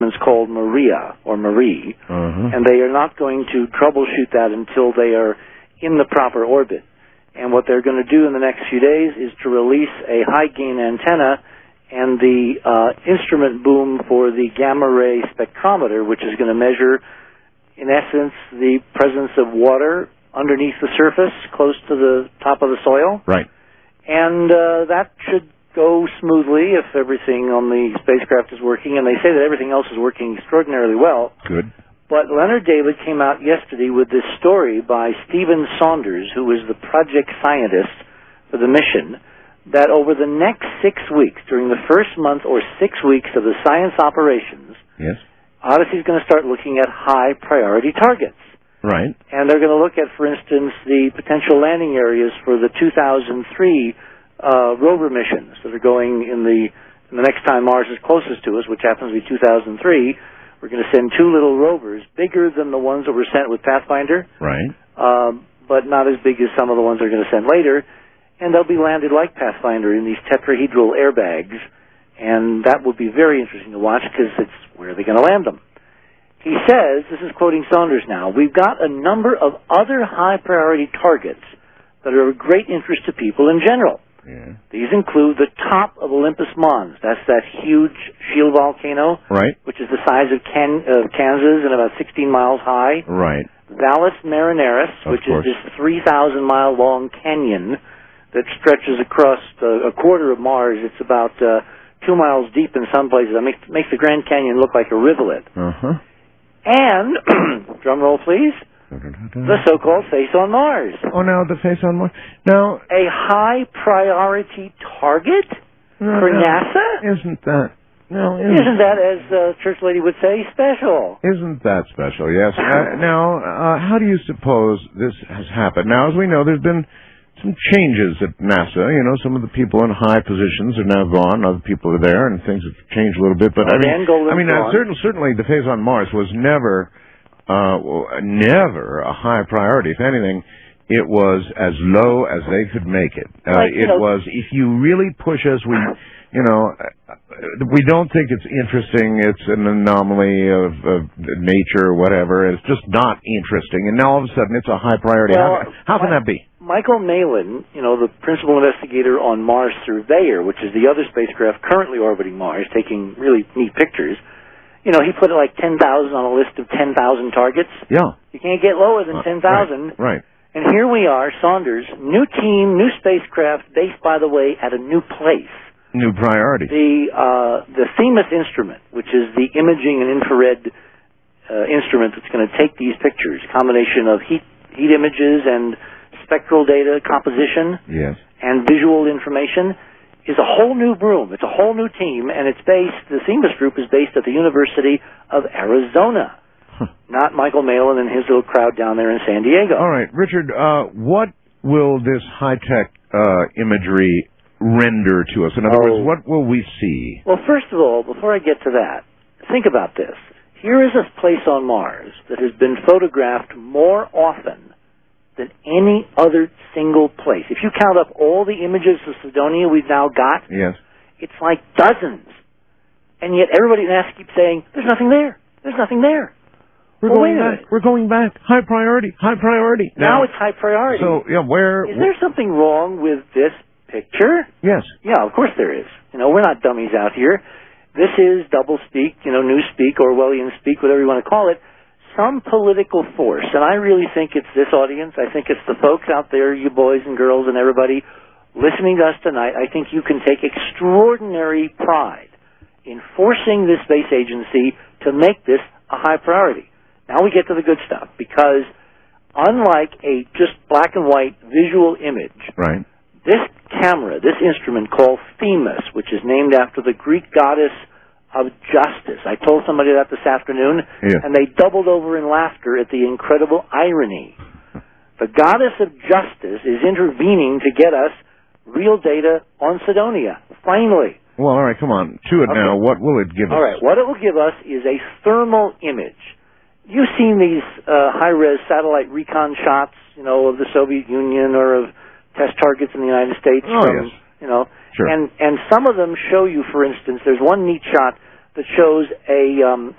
It's called Maria, or Marie, and they are not going to troubleshoot that until they are in the proper orbit. And what they're going to do in the next few days is to release a high-gain antenna and the instrument boom for the gamma-ray spectrometer, which is going to measure, in essence, the presence of water underneath the surface, close to the top of the soil. Right. And that should go smoothly if everything on the spacecraft is working, and they say that everything else is working extraordinarily well. Good. But Leonard David came out yesterday with this story by Stephen Saunders, who was the project scientist for the mission, that over the next 6 weeks, during the first month or 6 weeks of the science operations, yes, Odyssey is going to start looking at high-priority targets. Right. And they're going to look at, for instance, the potential landing areas for the 2003 rover missions that are going in the next time Mars is closest to us, which happens to be 2003. We're going to send 2 little rovers, bigger than the ones that were sent with Pathfinder, right, but not as big as some of the ones they're going to send later. And they'll be landed like Pathfinder in these tetrahedral airbags, and that will be very interesting to watch because it's where are they going to land them. He says, this is quoting Saunders now, we've got a number of other high-priority targets that are of great interest to people in general. Yeah. These include the top of Olympus Mons. That's that huge shield volcano, right, which is the size of Kansas and about 16 miles high. Right. Valles Marineris, which is this 3,000-mile-long canyon that stretches across a quarter of Mars. It's about 2 miles deep in some places. That makes the Grand Canyon look like a rivulet. And, drum roll please, the so-called face on Mars. Oh, now the face on Mars. Now, a high-priority target for NASA? Isn't that? No, isn't that, as Church Lady would say, special? Isn't that special? Yes. Now, how do you suppose this has happened? Now, as we know, there's been some changes at NASA. You know, some of the people in high positions are now gone. Other people are there, and things have changed a little bit. But certainly, the phase on Mars was never a high priority. If anything, it was as low as they could make it. Was, if you really push us, we don't think it's interesting. It's an anomaly of nature or whatever. It's just not interesting. And now all of a sudden, it's a high priority. Well, how can that be? Michael Malin, the principal investigator on Mars Surveyor, which is the other spacecraft currently orbiting Mars, taking really neat pictures, he put like 10,000 on a list of 10,000 targets. Yeah. You can't get lower than 10,000. Right. And here we are, Saunders, new team, new spacecraft, based, by the way, at a new place. New priority. The Themis instrument, which is the imaging and infrared instrument that's going to take these pictures, combination of heat images and spectral data composition, yes, and visual information, is a whole new broom. It's a whole new team, and the Themis group is based at the University of Arizona, not Michael Malin and his little crowd down there in San Diego. All right, Richard, what will this high-tech imagery render to us? In other words, what will we see? Well, first of all, before I get to that, think about this. Here is a place on Mars that has been photographed more often than any other single place. If you count up all the images of Cydonia we've now got, yes, it's like dozens. And yet everybody in NASA keeps saying, there's nothing there. There's nothing there. We're going back. High priority. High priority. Now it's high priority. So, yeah, Is there something wrong with this picture? Yes. Yeah, of course there is. We're not dummies out here. This is double-speak, newspeak, Orwellian speak, whatever you want to call it. Some political force, and I really think it's this audience. I think it's the folks out there, you boys and girls and everybody listening to us tonight. I think you can take extraordinary pride in forcing this space agency to make this a high priority. Now we get to the good stuff, because unlike a just black and white visual image, right, this camera, this instrument called Themis, which is named after the Greek goddess of justice. I told somebody that this afternoon, and they doubled over in laughter at the incredible irony. The goddess of justice is intervening to get us real data on Cydonia, finally. Well, all right, come on. To it now. What will it give us? All right, what it will give us is a thermal image. You've seen these high-res satellite recon shots, of the Soviet Union or of test targets in the United States. Oh, yes. Sure. And some of them show you, for instance, there's one neat shot that shows a